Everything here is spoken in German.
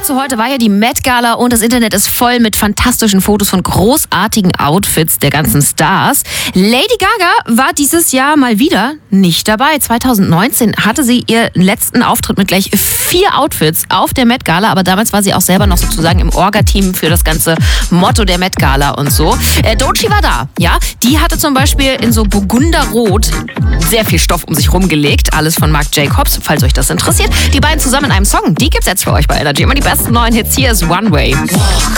zu heute war ja die Met Gala und das Internet ist voll mit fantastischen Fotos von großartigen Outfits der ganzen Stars. Lady Gaga war dieses Jahr mal wieder nicht dabei. 2019 hatte sie ihren letzten Auftritt mit gleich 4 Outfits auf der Met Gala, aber damals war sie auch selber noch sozusagen im Orga-Team für das ganze Motto der Met Gala und so. Doechii war da, ja. Die hatte zum Beispiel in so Burgunderrot sehr viel Stoff um sich rumgelegt. Alles von Marc Jacobs, falls euch das interessiert. Die beiden zusammen in einem Song, die gibt's jetzt für euch bei Energy. Immer die besten neuen Hits. Hier ist One Way.